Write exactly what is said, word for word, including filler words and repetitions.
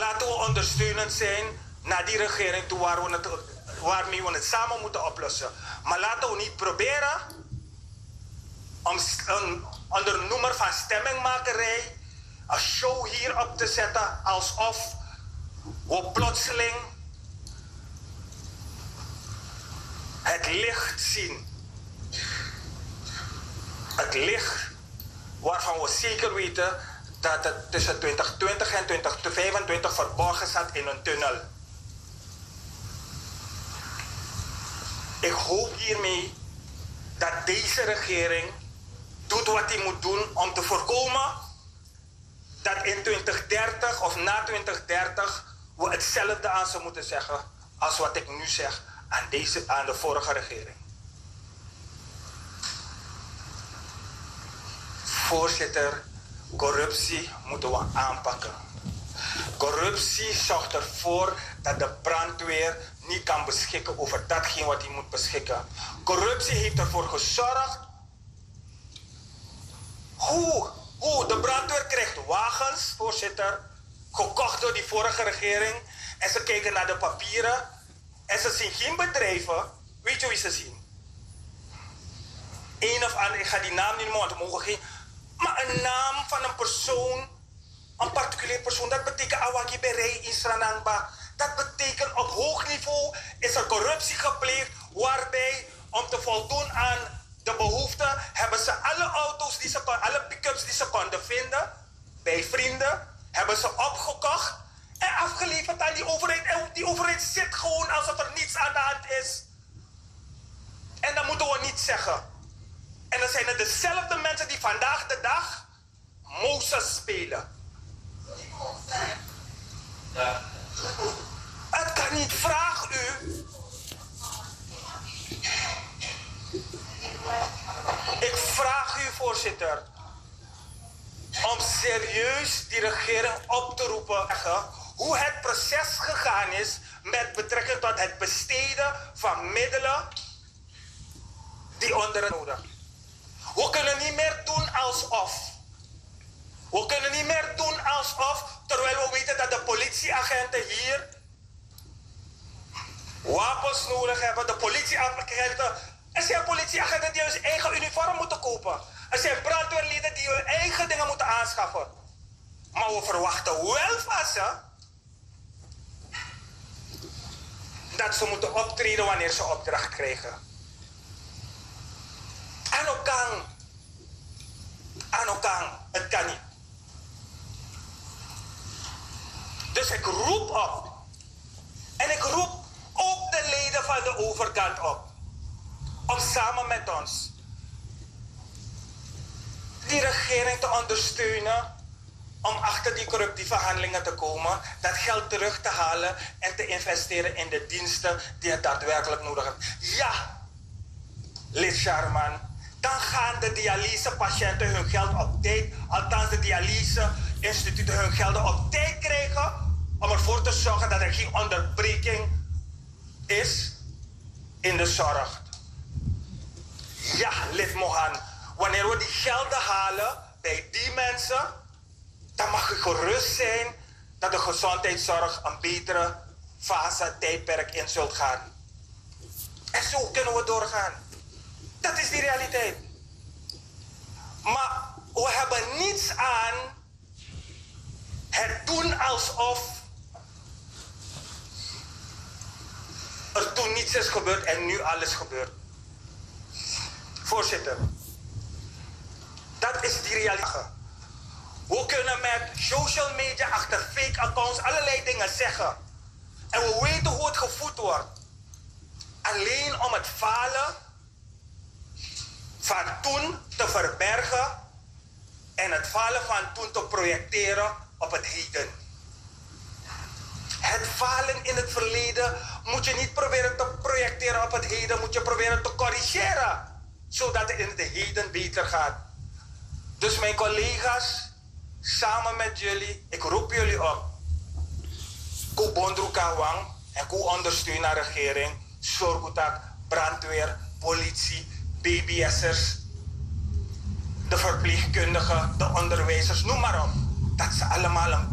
laten we ondersteunend zijn naar die regering toe waar we het, waarmee we het samen moeten oplossen. Maar laten we niet proberen om een, onder noemer van stemmingmakerij een show hier op te zetten alsof we plotseling het licht zien. Het licht waarvan we zeker weten dat het tussen twintig twintig en twintig vijfentwintig verborgen zat in een tunnel. Ik hoop hiermee dat deze regering doet wat hij moet doen om te voorkomen dat in twintig dertig of na twintig dertig we hetzelfde aan ze moeten zeggen als wat ik nu zeg aan, deze, aan de vorige regering. Voorzitter, corruptie moeten we aanpakken. Corruptie zorgt ervoor dat de brandweer niet kan beschikken over datgene wat hij moet beschikken. Corruptie heeft ervoor gezorgd hoe, hoe de brandweer krijgt wagens, voorzitter, gekocht door die vorige regering. En ze kijken naar de papieren en ze zien geen bedrijven. Weet je wie ze zien? Een of ander, ik ga die naam niet noemen, want we mogen geen... Maar een naam van een persoon, een particulier persoon, dat betekent awagiberei in Sranangba. Dat betekent op hoog niveau is er corruptie gepleegd, waarbij om te voldoen aan de behoeften hebben ze alle auto's, die ze, alle pick-ups die ze konden vinden, bij vrienden, hebben ze opgekocht en afgeleverd aan die overheid. En die overheid zit gewoon alsof er niets aan de hand is. En dat moeten we niet zeggen. En dan zijn het dezelfde mensen die vandaag de dag Mozes spelen. Ja. Het kan niet, vraag u. Ik vraag u, voorzitter, om serieus die regering op te roepen hoe het proces gegaan is met betrekking tot het besteden van middelen die onder nodig. We kunnen niet meer doen alsof. We kunnen niet meer doen alsof, terwijl we weten dat de politieagenten hier wapens nodig hebben. De politieagenten, er zijn politieagenten die hun eigen uniform moeten kopen. Er zijn brandweerlieden die hun eigen dingen moeten aanschaffen. Maar we verwachten wel van ze dat ze moeten optreden wanneer ze opdracht krijgen. Anokang. Anokang. Het kan niet. Dus ik roep op. En ik roep ook de leden van de overkant op. Om samen met ons die regering te ondersteunen. Om achter die corruptieve handelingen te komen. Dat geld terug te halen en te investeren in de diensten die het daadwerkelijk nodig hebben. Ja, lid Sharman. Dan gaan de dialysepatiënten hun geld op tijd, althans de dialyse-instituten hun gelden op tijd krijgen, om ervoor te zorgen dat er geen onderbreking is in de zorg. Ja, lid Mohan, wanneer we die gelden halen bij die mensen, dan mag u gerust zijn dat de gezondheidszorg een betere fase, tijdperk in zult gaan. En zo kunnen we doorgaan. Dat is die realiteit. Maar we hebben niets aan het doen alsof er toen niets is gebeurd en nu alles gebeurt. Voorzitter, dat is die realiteit. We kunnen met social media achter fake accounts allerlei dingen zeggen. En we weten hoe het gevoed wordt. Alleen om het falen van toen te verbergen en het falen van toen te projecteren op het heden. Het falen in het verleden moet je niet proberen te projecteren op het heden, moet je proberen te corrigeren, zodat het in het heden beter gaat. Dus mijn collega's, samen met jullie, ik roep jullie op. Ko bondru kawang en ko ondersteun naar regering, zorg dat brandweer, politie, B B S'ers, de verpleegkundigen, de onderwijzers, noem maar op. Dat ze allemaal een